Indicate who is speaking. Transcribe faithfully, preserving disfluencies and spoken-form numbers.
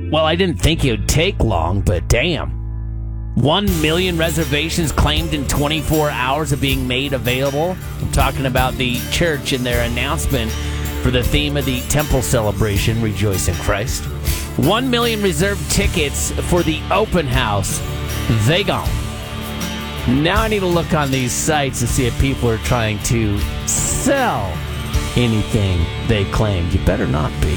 Speaker 1: Well, I didn't think it would take long, but damn. One million reservations claimed in twenty-four hours of being made available. I'm talking about the church and their announcement for the theme of the temple celebration, Rejoice in Christ. One million reserved tickets for the open house. They gone. Now I need to look on these sites to see if people are trying to sell anything they claimed. You better not be.